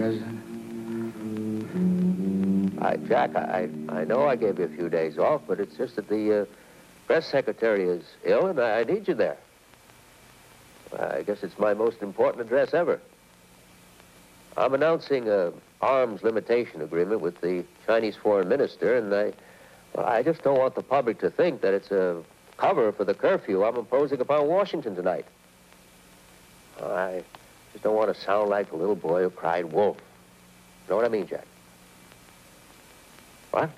President. Jack, I know I gave you a few days off, but it's just that the press secretary is ill, and I need you there. I guess it's my most important address ever. I'm announcing a arms limitation agreement with the Chinese foreign minister, and I just don't want the public to think that it's a cover for the curfew I'm imposing upon Washington tonight. I just don't want to sound like the little boy who cried wolf. You know what I mean, Jack? What?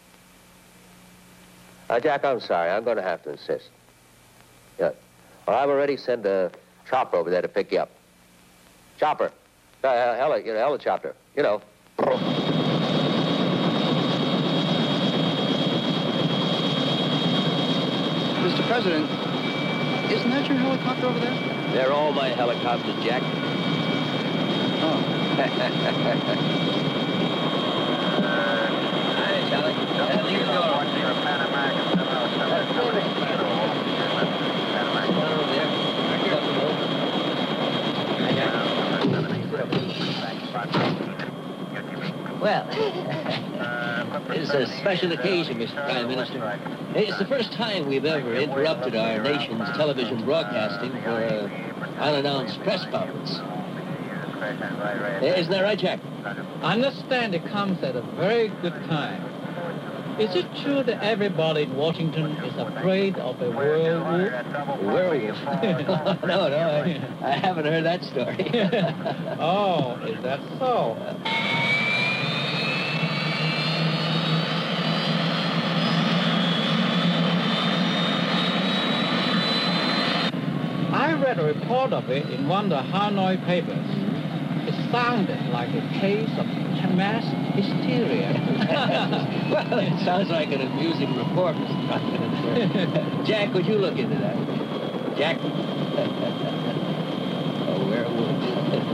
Jack, I'm sorry. I'm going to have to insist. Yeah. Well, I've already sent a chopper over there to pick you up. Chopper. Helicopter. You know. Mr. President, isn't that your helicopter over there? They're all my helicopters, Jack. Oh. Hi, Charlie. Well, it's a special occasion, Mr. Prime Minister. It's the first time we've ever interrupted our nation's television broadcasting for an unannounced press conference. Isn't that right, Jack? I understand it comes at a very good time. Is it true that everybody in Washington is afraid of a werewolf? Werewolf? No, I haven't heard that story. Oh, is that so? I read a report of it in one of the Hanoi papers. It sounded like a case of mass hysteria. Well, it sounds like an amusing report, Mr. President. Jack, would you look into that? Jack? A werewolf.